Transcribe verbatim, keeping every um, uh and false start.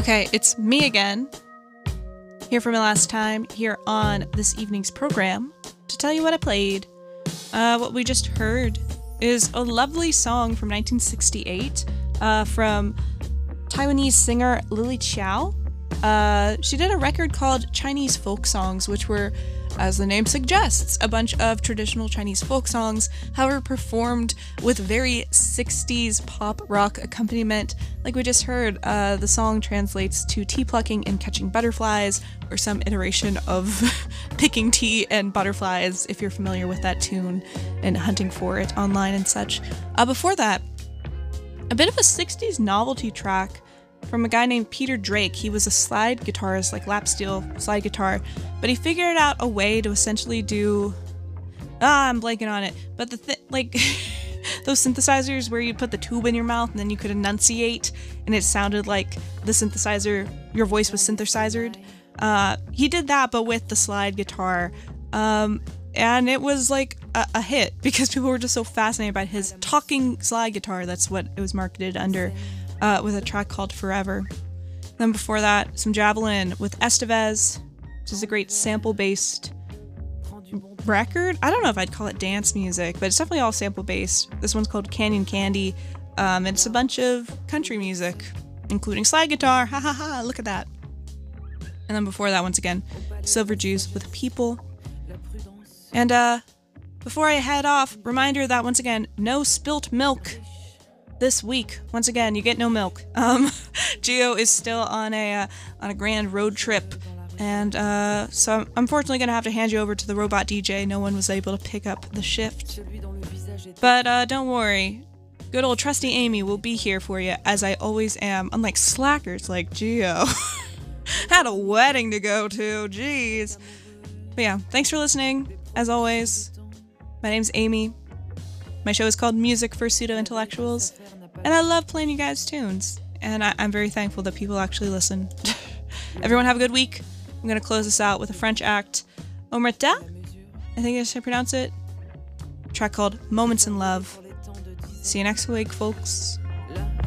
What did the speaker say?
Okay, it's me again, here for my last time, here on this evening's program, to tell you what I played. Uh, what we just heard is a lovely song from nineteen sixty-eight, uh, from Taiwanese singer Lily Chiao. Uh, she did a record called Chinese Folk Songs, which were, as the name suggests, a bunch of traditional Chinese folk songs, however performed with very sixties pop rock accompaniment. Like we just heard, uh, the song translates to tea plucking and catching butterflies, or some iteration of picking tea and butterflies, if you're familiar with that tune and hunting for it online and such. Uh, before that, a bit of a sixties novelty track from a guy named Peter Drake. He was a slide guitarist, like lap steel slide guitar, but he figured out a way to essentially do, ah, I'm blanking on it, but the th- like those synthesizers where you put the tube in your mouth and then you could enunciate and it sounded like the synthesizer, your voice was synthesized. Uh, he did that, but with the slide guitar, um, and it was like a, a hit because people were just so fascinated by his talking slide guitar. That's what it was marketed under. Uh, with a track called Forever. Then before that, some Javelin with Estevez, which is a great sample-based record. I don't know if I'd call it dance music, but it's definitely all sample-based. This one's called Canyon Candy. Um, and it's a bunch of country music, including slide guitar. Ha ha ha, look at that. And then before that, once again, Silver Juice with People. And uh, before I head off, reminder that, once again, no spilt milk this week. Once again, you get no milk. Um, Geo is still on a uh, on a grand road trip, and uh, so I'm unfortunately gonna have to hand you over to the robot D J. No one was able to pick up the shift, but uh, don't worry. Good old trusty Amy will be here for you, as I always am. Unlike slackers like Geo, had a wedding to go to. Jeez. But yeah, thanks for listening. As always, my name's Amy. My show is called Music for Pseudo-Intellectuals, and I love playing you guys' tunes, and I- I'm very thankful that people actually listen. Everyone have a good week. I'm going to close this out with a French act, Omerta, I think that's how you pronounce it, a track called Moments in Love. See you next week, folks.